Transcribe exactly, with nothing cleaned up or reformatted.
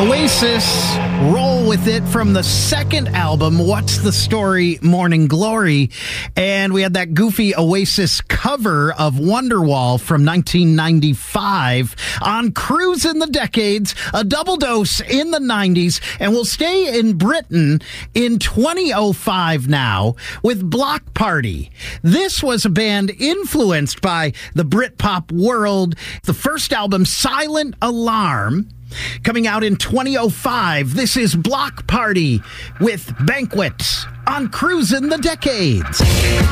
Oasis, Roll With It from the second album, What's the Story, Morning Glory. And we had that goofy Oasis cover of Wonderwall from nineteen ninety-five on Cruise in the Decades, a double dose in the nineties. And we'll stay in Britain in twenty oh five now with Bloc Party. This was a band influenced by the Britpop world. The first album, Silent Alarm, coming out in twenty oh five. This is Bloc Party with Banquet on Cruisin' the Decades.